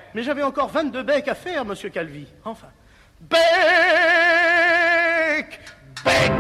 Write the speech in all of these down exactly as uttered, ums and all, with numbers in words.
Mais j'avais encore vingt-deux becs à faire, monsieur Calvi. Enfin. Bec! Bec!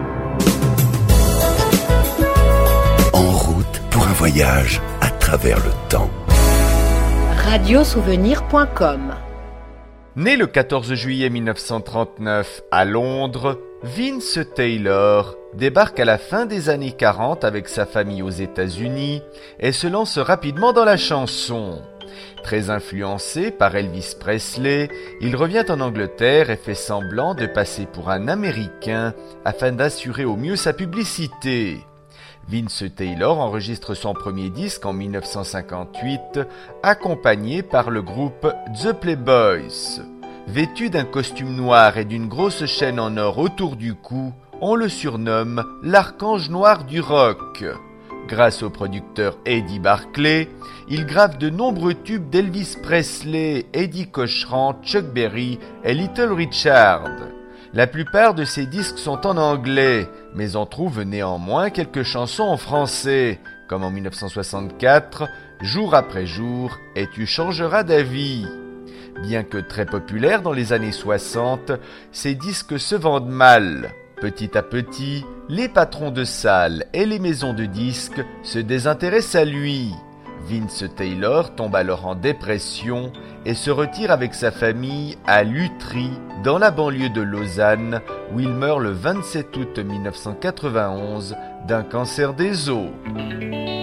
En route pour un voyage à travers le temps. radiosouvenir point com. Né le quatorze juillet mille neuf cent trente-neuf à Londres, Vince Taylor débarque à la fin des années quarante avec sa famille aux États-Unis et se lance rapidement dans la chanson. Très influencé par Elvis Presley, il revient en Angleterre et fait semblant de passer pour un Américain afin d'assurer au mieux sa publicité. Vince Taylor enregistre son premier disque en mille neuf cent cinquante-huit, accompagné par le groupe The Playboys. Vêtu d'un costume noir et d'une grosse chaîne en or autour du cou, on le surnomme l'archange noir du rock. Grâce au producteur Eddie Barclay, il grave de nombreux tubes d'Elvis Presley, Eddie Cochran, Chuck Berry et Little Richard. La plupart de ces disques sont en anglais, mais on trouve néanmoins quelques chansons en français, comme en mille neuf cent soixante-quatre, Jour après jour, et Tu changeras d'avis. Bien que très populaires dans les années soixante, ces disques se vendent mal. Petit à petit, les patrons de salles et les maisons de disques se désintéressent à lui. Vince Taylor tombe alors en dépression et se retire avec sa famille à Lutry, dans la banlieue de Lausanne, où il meurt le vingt-sept août mille neuf cent quatre-vingt-onze d'un cancer des os.